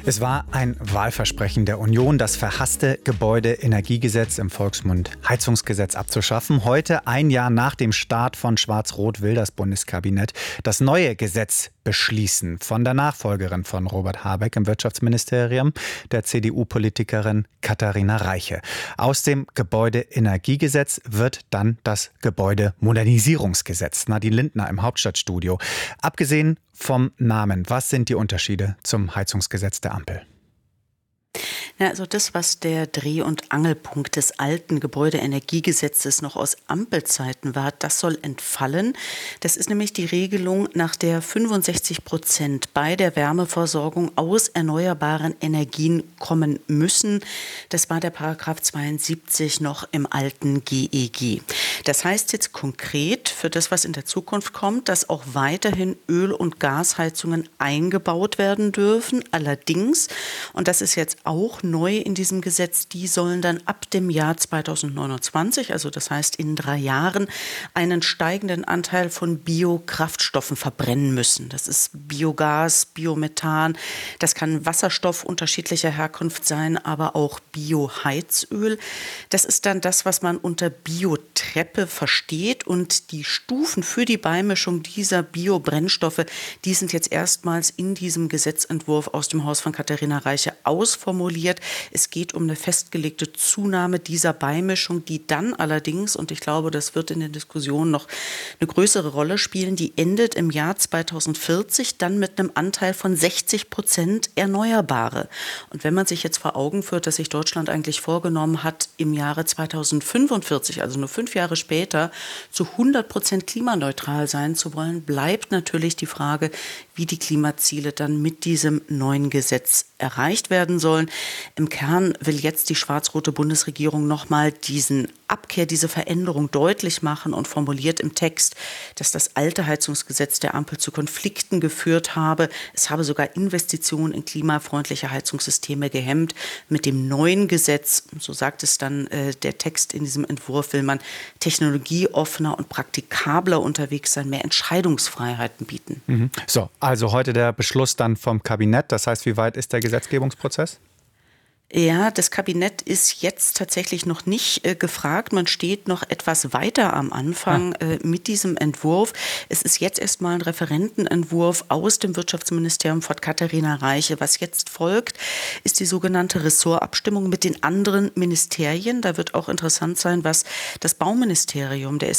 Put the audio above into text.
Es war ein Wahlversprechen der Union, das verhasste Gebäudeenergiegesetz, im Volksmund Heizungsgesetz, abzuschaffen. Heute, ein Jahr nach dem Start von Schwarz-Rot, will das Bundeskabinett das neue Gesetz beschließen. Von der Nachfolgerin von Robert Habeck im Wirtschaftsministerium, der CDU-Politikerin Katharina Reiche. Aus dem Gebäudeenergiegesetz wird dann das Gebäudemodernisierungsgesetz. Nadine Lindner im Hauptstadtstudio. Abgesehen vom Namen, was sind die Unterschiede zum Heizungsgesetz der Ampel? Ja, also das, was der Dreh- und Angelpunkt des alten Gebäudeenergiegesetzes noch aus Ampelzeiten war, das soll entfallen. Das ist nämlich die Regelung, nach der 65% bei der Wärmeversorgung aus erneuerbaren Energien kommen müssen. Das war der Paragraph 72 noch im alten GEG. Das heißt jetzt konkret für das, was in der Zukunft kommt, dass auch weiterhin Öl- und Gasheizungen eingebaut werden dürfen. Allerdings, und das ist jetzt auch neu in diesem Gesetz, die sollen dann ab dem Jahr 2029, also das heißt in 3 Jahren, einen steigenden Anteil von Biokraftstoffen verbrennen müssen. Das ist Biogas, Biomethan, das kann Wasserstoff unterschiedlicher Herkunft sein, aber auch Bioheizöl. Das ist dann das, was man unter Biotreppe versteht, und die Stufen für die Beimischung dieser Biobrennstoffe, die sind jetzt erstmals in diesem Gesetzentwurf aus dem Haus von Katharina Reiche ausformuliert. Es geht um eine festgelegte Zunahme dieser Beimischung, die dann allerdings, und ich glaube, das wird in der Diskussion noch eine größere Rolle spielen, die endet im Jahr 2040 dann mit einem Anteil von 60% Erneuerbare. Und wenn man sich jetzt vor Augen führt, dass sich Deutschland eigentlich vorgenommen hat, im Jahre 2045, also nur 5 Jahre später, zu 100% klimaneutral sein zu wollen, bleibt natürlich die Frage, wie die Klimaziele dann mit diesem neuen Gesetz erreicht werden sollen. Im Kern will jetzt die schwarz-rote Bundesregierung nochmal diese Veränderung deutlich machen und formuliert im Text, dass das alte Heizungsgesetz der Ampel zu Konflikten geführt habe. Es habe sogar Investitionen in klimafreundliche Heizungssysteme gehemmt. Mit dem neuen Gesetz, so sagt es dann der Text in diesem Entwurf, will man technologieoffener und praktikabler unterwegs sein, mehr Entscheidungsfreiheiten bieten. So, also heute der Beschluss dann vom Kabinett. Das heißt, wie weit ist der Gesetzgebungsprozess? Ja, das Kabinett ist jetzt tatsächlich noch nicht gefragt. Man steht noch etwas weiter am Anfang mit diesem Entwurf. Es ist jetzt erstmal ein Referentenentwurf aus dem Wirtschaftsministerium von Katharina Reiche. Was jetzt folgt, ist die sogenannte Ressortabstimmung mit den anderen Ministerien. Da wird auch interessant sein, was das Bauministerium, der